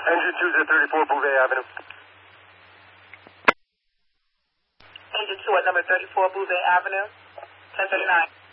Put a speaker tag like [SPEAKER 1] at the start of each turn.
[SPEAKER 1] Engine 2's at 34 Bouvet Avenue.
[SPEAKER 2] Engine 2 at number 34 Bouvet Avenue, 1039.